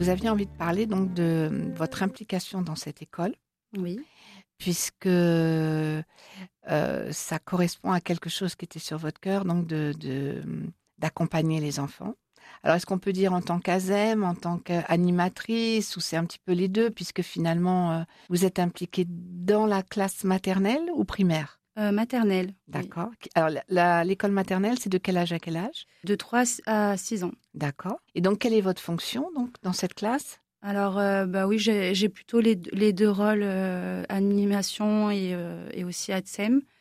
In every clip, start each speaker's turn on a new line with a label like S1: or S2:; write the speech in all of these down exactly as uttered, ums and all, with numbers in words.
S1: Vous aviez envie de parler donc de votre implication dans cette école,
S2: Oui.
S1: puisque euh, ça correspond à quelque chose qui était sur votre cœur, donc de, de- d'accompagner les enfants. Alors, est-ce qu'on peut dire en tant qu'A S E M, en tant qu'animatrice, ou c'est un petit peu les deux, puisque finalement, euh, vous êtes impliquée dans la classe maternelle ou primaire?
S2: Euh, maternelle. Oui.
S1: D'accord. Alors, la- la- l'école maternelle, c'est de quel âge à quel âge?
S2: De trois à six ans.
S1: D'accord. Et donc, quelle est votre fonction donc, dans cette classe?
S2: Alors, euh, bah oui, j'ai, j'ai plutôt les, les deux rôles, euh, animation et, euh, et aussi A T S E M.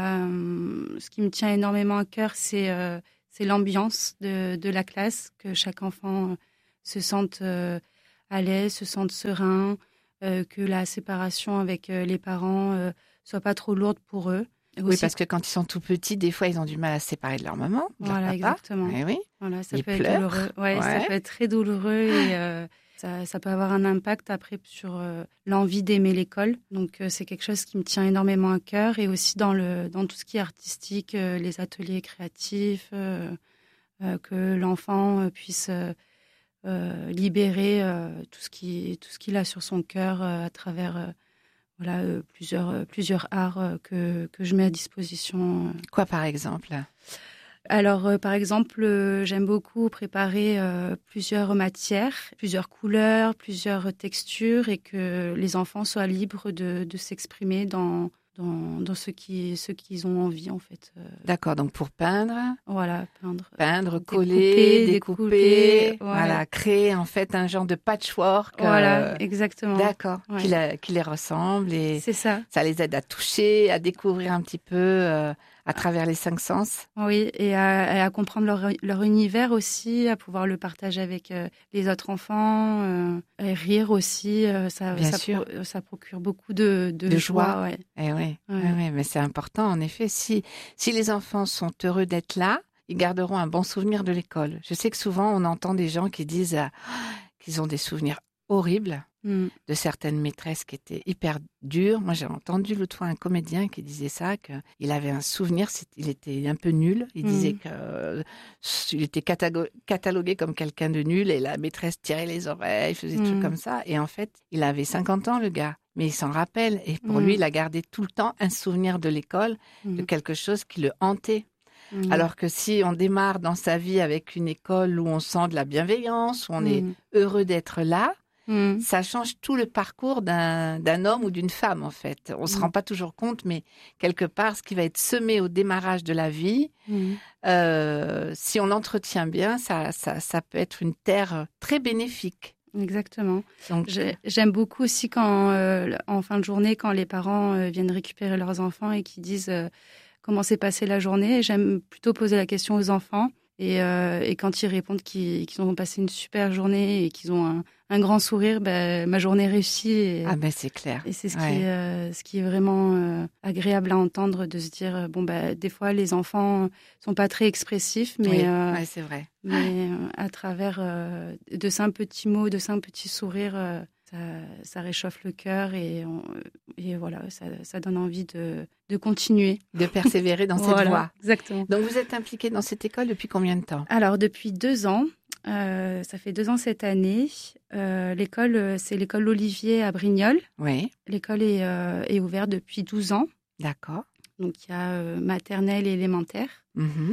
S2: Euh, ce qui me tient énormément à cœur, c'est, euh, c'est l'ambiance de, de la classe, que chaque enfant se sente euh, à l'aise, se sente serein, euh, que la séparation avec euh, les parents euh, soit pas trop lourde pour eux. Et
S1: Oui,
S2: aussi,
S1: parce que quand ils sont tout petits, des fois, ils ont du mal à se séparer de leur maman, de leur
S2: voilà,
S1: papa.
S2: exactement.
S1: Oui, oui.
S2: Voilà, ça
S1: Ils
S2: peut être
S1: pleurent.
S2: douloureux. Ouais, ça
S1: Ouais.
S2: peut être très douloureux et euh, ça, ça peut avoir un impact après sur euh, l'envie d'aimer l'école. Donc euh, c'est quelque chose qui me tient énormément à cœur et aussi dans le dans tout ce qui est artistique, euh, les ateliers créatifs, euh, euh, que l'enfant euh, puisse euh, euh, libérer euh, tout ce qui tout ce qu'il a sur son cœur euh, à travers euh, voilà euh, plusieurs euh, plusieurs arts euh, que que je mets à disposition. euh.
S1: Quoi, par exemple?
S2: Alors, euh, par exemple, euh, j'aime beaucoup préparer euh, plusieurs matières, plusieurs couleurs, plusieurs textures et que les enfants soient libres de, de s'exprimer dans, dans, dans ce qui, ce qu'ils ont envie, en fait. Euh,
S1: D'accord, donc pour peindre,
S2: voilà, peindre.
S1: peindre,
S2: Découper,
S1: coller, découper,
S2: découper, ouais.
S1: voilà, créer en fait un genre de patchwork.
S2: Voilà,
S1: euh,
S2: exactement.
S1: D'accord,
S2: Ouais.
S1: qui, la- qui les ressemble et
S2: C'est ça.
S1: ça les aide à toucher, à découvrir un petit peu euh, à travers les cinq sens.
S2: Oui, et à, et à comprendre leur, leur univers aussi, à pouvoir le partager avec euh, les autres enfants, euh, et rire aussi. euh, ça,
S1: Bien
S2: ça,
S1: sûr.
S2: pro- ça procure beaucoup de, de,
S1: De
S2: joie.
S1: joie.
S2: Ouais.
S1: Eh oui,
S2: Ouais.
S1: eh oui, mais c'est important en effet. Si, si les enfants sont heureux d'être là, ils garderont un bon souvenir de l'école. Je sais que souvent on entend des gens qui disent ah, qu'ils ont des souvenirs horribles
S2: Mm.
S1: de certaines maîtresses qui étaient hyper dures. Moi, j'ai entendu l'autre fois un comédien qui disait ça, qu'il avait un souvenir, c'est- il était un peu nul. Il
S2: Mm.
S1: disait qu'il était catago- catalogué comme quelqu'un de nul et la maîtresse tirait les oreilles, faisait des trucs
S2: Mm.
S1: comme ça. Et en fait, il avait cinquante ans, le gars. Mais il s'en rappelle. Et pour
S2: Mm.
S1: lui, il a gardé tout le temps un souvenir de l'école, de
S2: Mm.
S1: quelque chose qui le hantait.
S2: Mm.
S1: Alors que si on démarre dans sa vie avec une école où on sent de la bienveillance, où on est
S2: Mm.
S1: heureux d'être là,
S2: Mm.
S1: ça change tout le parcours d'un, d'un homme ou d'une femme, en fait. On ne se
S2: Mm.
S1: rend pas toujours compte, mais quelque part, ce qui va être semé au démarrage de la vie,
S2: Mm.
S1: euh, si on l'entretient bien, ça, ça, ça peut être une terre très bénéfique.
S2: Exactement.
S1: Donc,
S2: J'ai- J'aime beaucoup aussi quand, euh, en fin de journée, quand les parents euh, viennent récupérer leurs enfants et qui disent euh, comment s'est passée la journée. J'aime plutôt poser la question aux enfants. Et, euh, et quand ils répondent qu'ils, qu'ils ont passé une super journée et qu'ils ont un, un grand sourire, ben, ma journée est réussie. Et,
S1: ah ben c'est clair.
S2: et c'est ce,
S1: Ouais.
S2: qui, est, euh, ce qui est vraiment euh, agréable à entendre, de se dire, euh, bon, ben, des fois, les enfants sont pas très expressifs, mais,
S1: Oui,
S2: euh,
S1: ouais, c'est vrai.
S2: mais euh, à travers euh, de simples petits mots, de simples petits sourires, euh, ça, ça réchauffe le cœur et, on- et voilà, ça, ça donne envie de, de continuer.
S1: De persévérer dans cette
S2: Voilà,
S1: voie.
S2: exactement.
S1: Donc, vous êtes impliquée dans cette école depuis combien de temps?
S2: Alors, depuis deux ans, euh, ça fait deux ans cette année, euh, l'école, euh, c'est l'école Olivier à Brignoles.
S1: Oui,
S2: L'école est, euh, est ouverte depuis douze ans.
S1: d'accord.
S2: Donc, il y a euh, maternelle et élémentaire.
S1: Mhm.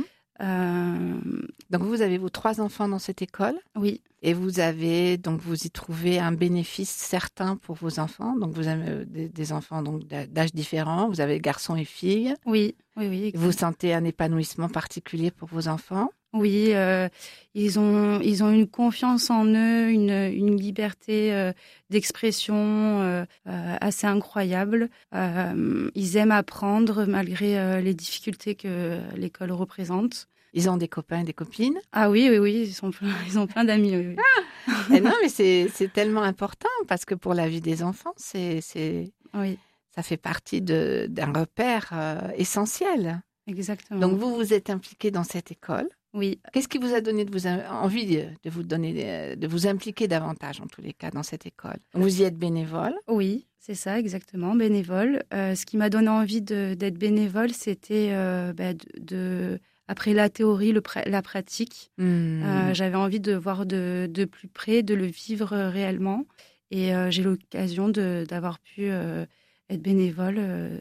S2: Euh,
S1: Donc, vous avez vos trois enfants dans cette école?
S2: oui,
S1: Et vous avez, donc vous y trouvez un bénéfice certain pour vos enfants. Donc vous avez euh, des, des enfants donc d'a- d'âge différents, vous avez garçons et filles.
S2: oui, oui, oui.
S1: Vous sentez un épanouissement particulier pour vos enfants?
S2: Oui, euh, ils ont ils ont une confiance en eux, une une liberté euh, d'expression euh, euh, assez incroyable. Euh, ils aiment apprendre malgré euh, les difficultés que l'école représente.
S1: Ils ont des copains et des copines?
S2: Ah oui, oui, oui, ils sont plein, ils ont plein d'amis. Oui, oui.
S1: Et non, mais c'est c'est tellement important parce que pour la vie des enfants, c'est c'est
S2: Oui,
S1: ça fait partie de d'un repère euh, essentiel.
S2: exactement.
S1: Donc vous vous êtes impliqué dans cette école.
S2: Oui.
S1: Qu'est-ce qui vous a donné de vous im- envie de, de vous donner des- de vous impliquer davantage en tous les cas dans cette école? Vous y êtes bénévole.
S2: Oui, c'est ça, exactement, bénévole. Euh, ce qui m'a donné envie de- d'être bénévole, c'était euh, bah, de, de après la théorie, le pra- la pratique.
S1: Mmh.
S2: Euh, j'avais envie de voir de, de plus près, de le vivre euh, réellement. Et euh, j'ai l'occasion de, d'avoir pu euh, être bénévole euh,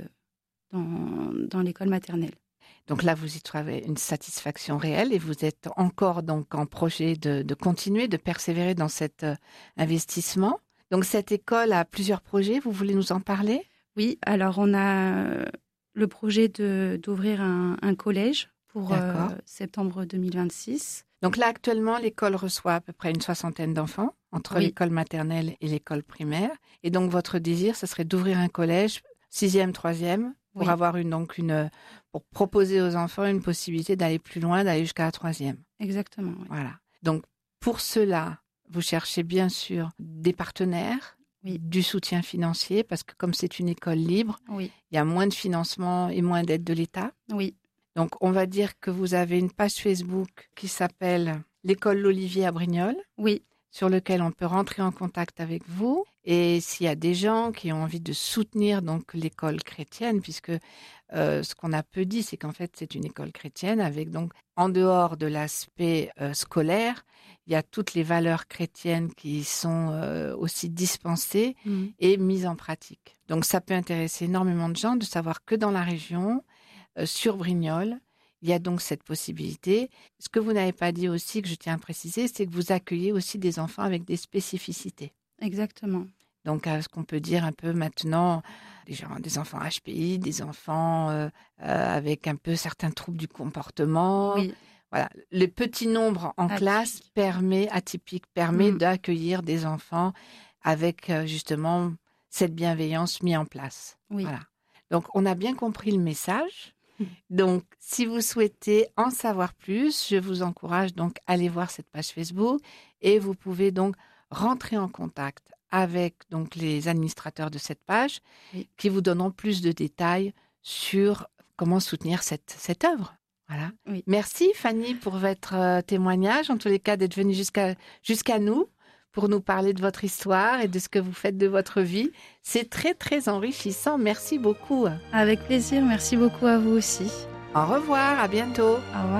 S2: dans, dans l'école maternelle.
S1: Donc là, vous y trouvez une satisfaction réelle et vous êtes encore donc en projet de, de continuer, de persévérer dans cet euh, investissement. Donc cette école a plusieurs projets, vous voulez nous en parler ?
S2: Oui, alors on a euh, le projet de, d'ouvrir un, un collège pour euh, septembre deux mille vingt-six.
S1: Donc là, actuellement, l'école reçoit à peu près une soixantaine d'enfants entre
S2: Oui.
S1: l'école maternelle et l'école primaire. Et donc votre désir, ce serait d'ouvrir un collège, sixième, troisième, pour
S2: Oui.
S1: avoir une, donc une, pour proposer aux enfants une possibilité d'aller plus loin, d'aller jusqu'à la troisième.
S2: Exactement. Oui.
S1: Voilà. Donc pour cela, vous cherchez bien sûr des partenaires,
S2: oui.
S1: du soutien financier, parce que comme c'est une école libre,
S2: oui.
S1: il y a moins de financement et moins d'aide de l'État.
S2: Oui.
S1: Donc on va dire que vous avez une page Facebook qui s'appelle l'école L'Olivier à Brignoles.
S2: Oui.
S1: Sur lequel on peut rentrer en contact avec vous. Et s'il y a des gens qui ont envie de soutenir donc l'école chrétienne, puisque euh, ce qu'on a peu dit, c'est qu'en fait, c'est une école chrétienne avec donc, en dehors de l'aspect euh, scolaire, il y a toutes les valeurs chrétiennes qui sont euh, aussi dispensées mmh. et mises en pratique. Donc, ça peut intéresser énormément de gens de savoir que dans la région, euh, sur Brignoles, il y a donc cette possibilité. Ce que vous n'avez pas dit aussi, que je tiens à préciser, c'est que vous accueillez aussi des enfants avec des spécificités.
S2: Exactement.
S1: Donc, ce qu'on peut dire un peu maintenant, des, gens, des enfants H P I, des enfants euh, euh, avec un peu certains troubles du comportement.
S2: Oui.
S1: Voilà. Le petit nombre en
S2: Atypique.
S1: classe permet, atypique, permet
S2: mmh.
S1: d'accueillir des enfants avec euh, justement cette bienveillance mise en place.
S2: Oui.
S1: Voilà. Donc, on a bien compris le message. Donc, si vous souhaitez en savoir plus, je vous encourage donc à aller voir cette page Facebook et vous pouvez donc rentrer en contact avec donc les administrateurs de cette page oui. qui vous donneront plus de détails sur comment soutenir cette, cette œuvre. Voilà.
S2: Oui.
S1: Merci Fanny pour votre euh, témoignage, en tous les cas d'être venue jusqu'à, jusqu'à nous pour nous parler de votre histoire et de ce que vous faites de votre vie. C'est très, très enrichissant. Merci beaucoup.
S2: Avec plaisir. Merci beaucoup à vous aussi.
S1: Au revoir. À bientôt.
S2: Au revoir.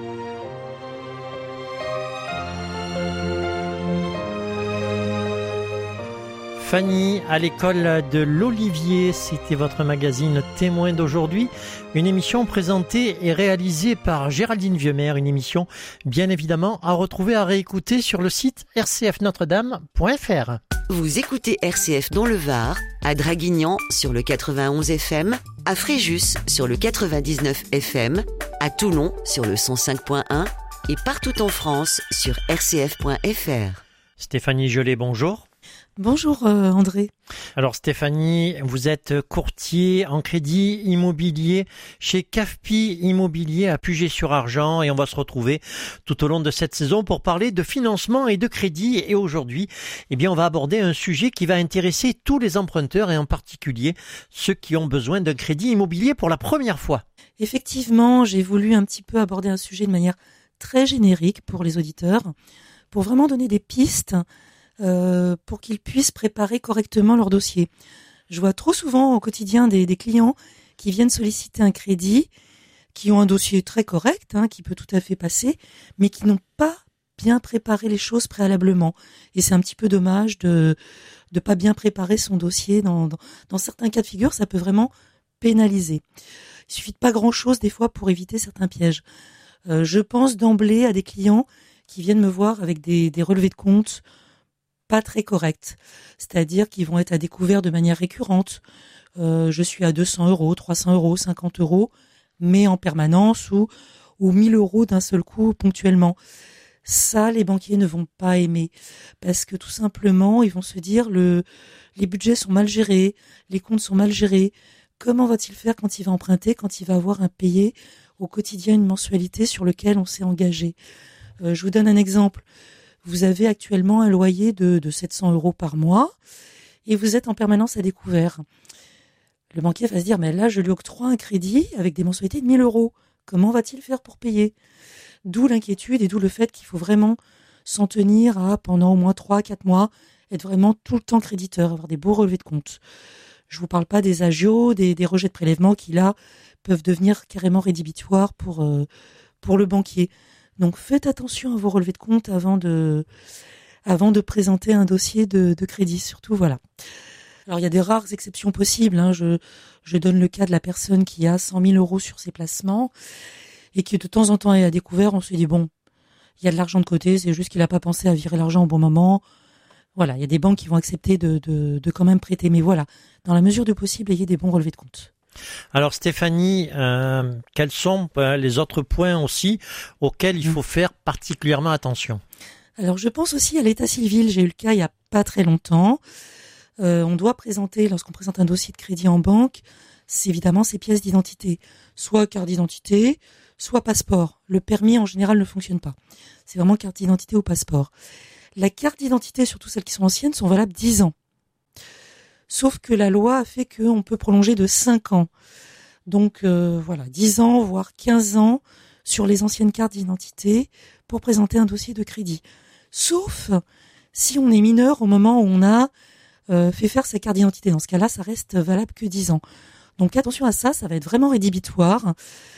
S3: Fanny, à l'école de l'Olivier, c'était votre magazine Témoin d'aujourd'hui. Une émission présentée et réalisée par Géraldine Vieuxmer, une émission bien évidemment à retrouver, à réécouter sur le site r c f notre dame point f r.
S4: Vous écoutez R C F dans le Var, à Draguignan sur le quatre-vingt-onze F M, à Fréjus sur le quatre-vingt-dix-neuf F M, à Toulon sur le cent cinq point un et partout en France sur r c f point f r.
S3: Stéphanie Gelé, bonjour.
S5: Bonjour euh, André.
S3: Alors Stéphanie, vous êtes courtier en crédit immobilier chez C A F P I Immobilier à Puget-sur-Argent et on va se retrouver tout au long de cette saison pour parler de financement et de crédit. Et aujourd'hui, eh bien, on va aborder un sujet qui va intéresser tous les emprunteurs et en particulier ceux qui ont besoin d'un crédit immobilier pour la première fois.
S5: Effectivement, j'ai voulu un petit peu aborder un sujet de manière très générique pour les auditeurs, pour vraiment donner des pistes Euh, pour qu'ils puissent préparer correctement leur dossier. Je vois trop souvent au quotidien des, des clients qui viennent solliciter un crédit, qui ont un dossier très correct, hein, qui peut tout à fait passer, mais qui n'ont pas bien préparé les choses préalablement. Et c'est un petit peu dommage de de pas bien préparer son dossier. Dans, dans, dans certains cas de figure, ça peut vraiment pénaliser. Il suffit de pas grand-chose des fois pour éviter certains pièges. Euh, je pense d'emblée à des clients qui viennent me voir avec des, des relevés de compte pas très corrects, c'est-à-dire qu'ils vont être à découvert de manière récurrente. Euh, je suis à deux cents euros, trois cents euros, cinquante euros, mais en permanence ou, ou mille euros d'un seul coup ponctuellement. Ça, les banquiers ne vont pas aimer parce que tout simplement, ils vont se dire le, les budgets sont mal gérés, les comptes sont mal gérés. Comment va-t-il faire quand il va emprunter, quand il va avoir à payer au quotidien une mensualité sur laquelle on s'est engagé? Euh, je vous donne un exemple. Vous avez actuellement un loyer de, de sept cents euros par mois et vous êtes en permanence à découvert. Le banquier va se dire, mais là, je lui octroie un crédit avec des mensualités de mille euros. Comment va-t-il faire pour payer? D'où l'inquiétude et d'où le fait qu'il faut vraiment s'en tenir à, pendant au moins trois à quatre mois, être vraiment tout le temps créditeur, avoir des beaux relevés de compte. Je vous parle pas des agios, des, des rejets de prélèvements qui, là, peuvent devenir carrément rédhibitoires pour, euh, pour le banquier. Donc faites attention à vos relevés de compte avant de, avant de présenter un dossier de, de crédit, surtout voilà. Alors il y a des rares exceptions possibles, hein. je, je donne le cas de la personne qui a cent mille euros sur ses placements et qui de temps en temps est à découvert, on se dit bon, il y a de l'argent de côté, c'est juste qu'il n'a pas pensé à virer l'argent au bon moment. Voilà, il y a des banques qui vont accepter de, de, de quand même prêter. Mais voilà, dans la mesure du possible, ayez des bons relevés de compte.
S3: Alors Stéphanie, euh, quels sont euh, les autres points aussi auxquels il faut faire particulièrement attention?
S5: Alors je pense aussi à l'état civil. J'ai eu le cas il n'y a pas très longtemps. Euh, on doit présenter, lorsqu'on présente un dossier de crédit en banque, c'est évidemment ses pièces d'identité. Soit carte d'identité, soit passeport. Le permis en général ne fonctionne pas. C'est vraiment carte d'identité ou passeport. La carte d'identité, surtout celles qui sont anciennes, sont valables dix ans. Sauf que la loi a fait qu'on peut prolonger de cinq ans. Donc euh, voilà, dix ans, voire quinze ans sur les anciennes cartes d'identité pour présenter un dossier de crédit. Sauf si on est mineur au moment où on a euh, fait faire sa carte d'identité. Dans ce cas-là, ça reste valable que dix ans. Donc attention à ça, ça va être vraiment rédhibitoire.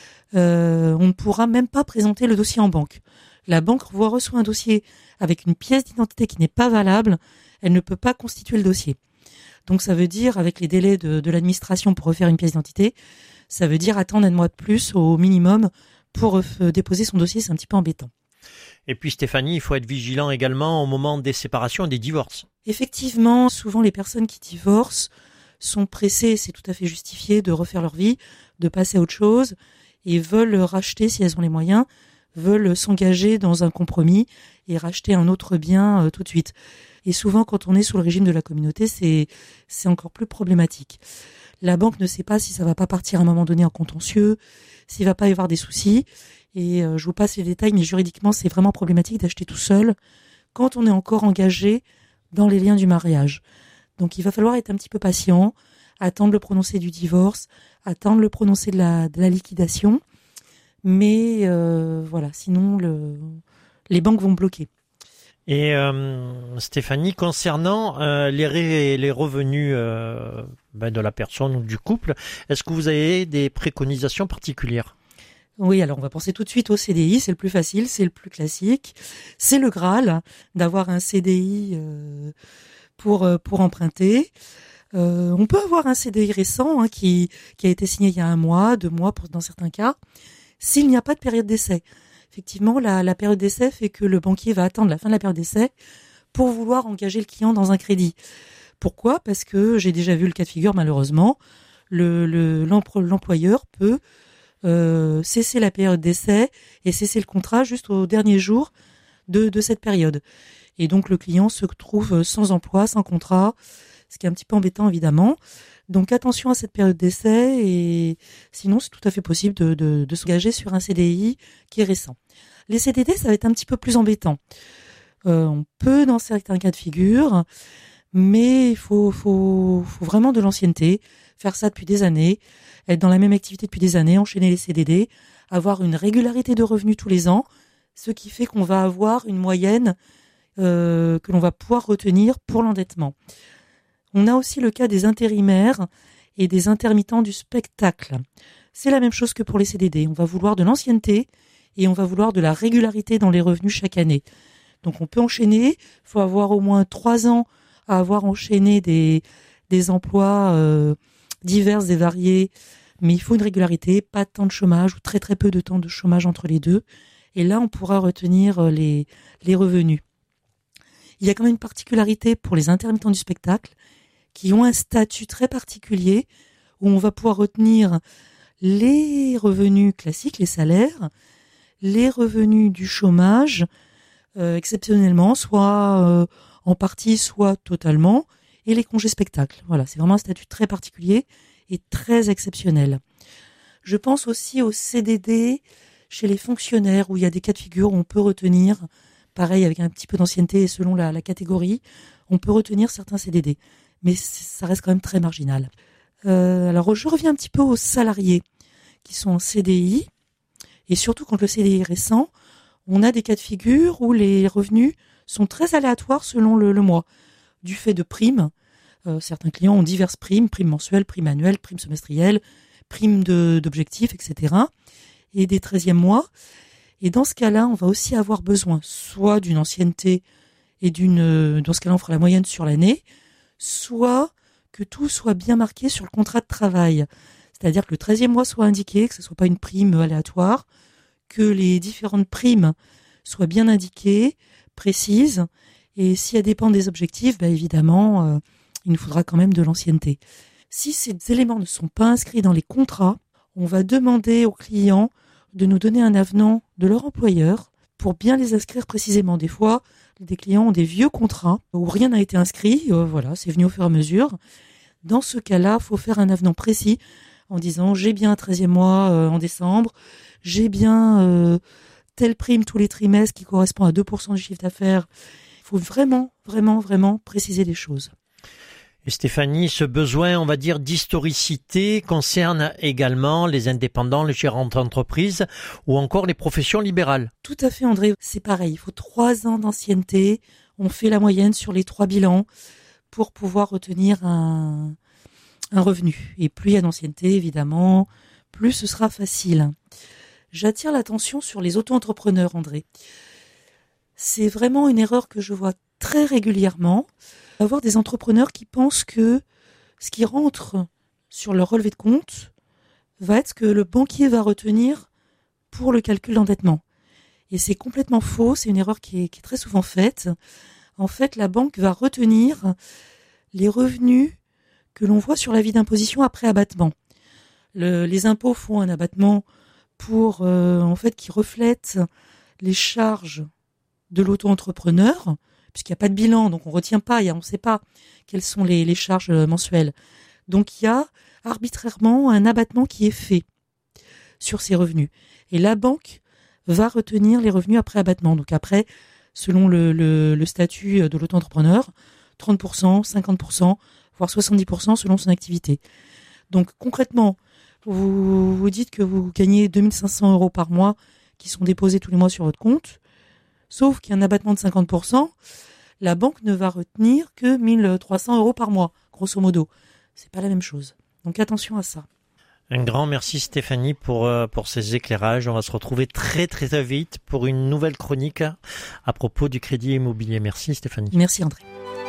S5: Euh, on ne pourra même pas présenter le dossier en banque. La banque reçoit un dossier avec une pièce d'identité qui n'est pas valable, elle ne peut pas constituer le dossier. Donc ça veut dire, avec les délais de, de l'administration pour refaire une pièce d'identité, ça veut dire attendre un mois de plus au minimum pour euh, déposer son dossier, c'est un petit peu embêtant.
S3: Et puis Stéphanie, il faut être vigilant également au moment des séparations et des divorces.
S5: Effectivement, souvent les personnes qui divorcent sont pressées, c'est tout à fait justifié, de refaire leur vie, de passer à autre chose, et veulent racheter, si elles ont les moyens, veulent s'engager dans un compromis et racheter un autre bien euh, tout de suite. Et souvent, quand on est sous le régime de la communauté, c'est c'est encore plus problématique. La banque ne sait pas si ça va pas partir à un moment donné en contentieux, s'il va pas y avoir des soucis. Et euh, je vous passe les détails, mais juridiquement, c'est vraiment problématique d'acheter tout seul quand on est encore engagé dans les liens du mariage. Donc, il va falloir être un petit peu patient, attendre le prononcé du divorce, attendre le prononcé de la, de la liquidation. Mais euh, voilà, sinon le, les banques vont bloquer.
S3: Et euh, Stéphanie, concernant euh, les, ré, les revenus euh, ben de la personne ou du couple, est-ce que vous avez des préconisations particulières?
S5: Oui, alors on va penser tout de suite au C D I, c'est le plus facile, c'est le plus classique. C'est le Graal d'avoir un C D I euh, pour, pour emprunter. Euh, on peut avoir un C D I récent hein, qui, qui a été signé il y a un mois, deux mois pour, dans certains cas. S'il n'y a pas de période d'essai. Effectivement, la, la période d'essai fait que le banquier va attendre la fin de la période d'essai pour vouloir engager le client dans un crédit. Pourquoi ? Parce que j'ai déjà vu le cas de figure, malheureusement, le, le, l'employeur peut euh, cesser la période d'essai et cesser le contrat juste au dernier jour de, de cette période. Et donc, le client se trouve sans emploi, sans contrat, ce qui est un petit peu embêtant, évidemment. Donc attention à cette période d'essai et sinon c'est tout à fait possible de, de, de s'engager sur un C D I qui est récent. Les C D D, ça va être un petit peu plus embêtant. Euh, on peut dans certains cas de figure, mais il faut, faut, faut vraiment de l'ancienneté, faire ça depuis des années, être dans la même activité depuis des années, enchaîner les C D D, avoir une régularité de revenus tous les ans, ce qui fait qu'on va avoir une moyenne euh, que l'on va pouvoir retenir pour l'endettement. On a aussi le cas des intérimaires et des intermittents du spectacle. C'est la même chose que pour les C D D. On va vouloir de l'ancienneté et on va vouloir de la régularité dans les revenus chaque année. Donc on peut enchaîner, il faut avoir au moins trois ans à avoir enchaîné des, des emplois euh, divers et variés, mais il faut une régularité, pas de temps de chômage ou très très peu de temps de chômage entre les deux. Et là, on pourra retenir les, les revenus. Il y a quand même une particularité pour les intermittents du spectacle, qui ont un statut très particulier où on va pouvoir retenir les revenus classiques, les salaires, les revenus du chômage, euh, exceptionnellement, soit euh, en partie, soit totalement, et les congés spectacles. Voilà, c'est vraiment un statut très particulier et très exceptionnel. Je pense aussi au C D D chez les fonctionnaires où il y a des cas de figure où on peut retenir, pareil avec un petit peu d'ancienneté et selon la, la catégorie, on peut retenir certains C D D. Mais ça reste quand même très marginal. Euh, alors, je reviens un petit peu aux salariés qui sont en C D I, et surtout quand le C D I est récent, on a des cas de figure où les revenus sont très aléatoires selon le, le mois, du fait de primes. Euh, certains clients ont diverses primes, primes mensuelles, primes annuelles, primes semestrielles, primes de, d'objectifs, et cetera, et des treizièmes mois. Et dans ce cas-là, on va aussi avoir besoin soit d'une ancienneté et d'une, dans ce cas-là, on fera la moyenne sur l'année, soit que tout soit bien marqué sur le contrat de travail. C'est-à-dire que le treizième mois soit indiqué, que ce ne soit pas une prime aléatoire, que les différentes primes soient bien indiquées, précises, et si elles dépendent des objectifs, bah évidemment, euh, il nous faudra quand même de l'ancienneté. Si ces éléments ne sont pas inscrits dans les contrats, on va demander aux clients de nous donner un avenant de leur employeur pour bien les inscrire précisément. Des fois, des clients ont des vieux contrats où rien n'a été inscrit, euh, voilà, c'est venu au fur et à mesure. Dans ce cas-là, il faut faire un avenant précis en disant j'ai bien un treizième mois euh, en décembre, j'ai bien euh, telle prime tous les trimestres qui correspond à deux pour cent du chiffre d'affaires. Il faut vraiment, vraiment, vraiment préciser les choses.
S3: Et Stéphanie, ce besoin, on va dire, d'historicité concerne également les indépendants, les gérants d'entreprise ou encore les professions libérales.
S5: Tout à fait, André. C'est pareil. Il faut trois ans d'ancienneté. On fait la moyenne sur les trois bilans pour pouvoir retenir un, un revenu. Et plus il y a d'ancienneté, évidemment, plus ce sera facile. J'attire l'attention sur les auto-entrepreneurs, André. C'est vraiment une erreur que je vois très régulièrement. Avoir des entrepreneurs qui pensent que ce qui rentre sur leur relevé de compte va être ce que le banquier va retenir pour le calcul d'endettement. Et c'est complètement faux, c'est une erreur qui est, qui est très souvent faite. En fait, la banque va retenir les revenus que l'on voit sur l'avis d'imposition après abattement. Le, les impôts font un abattement pour, euh, en fait, qui reflète les charges de l'auto-entrepreneur, puisqu'il n'y a pas de bilan, donc on ne retient pas, on ne sait pas quelles sont les, les charges mensuelles. Donc il y a arbitrairement un abattement qui est fait sur ces revenus. Et la banque va retenir les revenus après abattement. Donc après, selon le, le, le statut de l'auto-entrepreneur, trente pour cent, cinquante pour cent, voire soixante-dix pour cent selon son activité. Donc concrètement, vous vous dites que vous gagnez deux mille cinq cents euros par mois qui sont déposés tous les mois sur votre compte, sauf qu'il y a un abattement de cinquante pour cent, la banque ne va retenir que mille trois cents euros par mois, grosso modo. C'est pas la même chose. Donc attention à ça.
S3: Un grand merci Stéphanie pour, euh, pour ces éclairages. On va se retrouver très très vite pour une nouvelle chronique à propos du crédit immobilier. Merci Stéphanie.
S5: Merci André.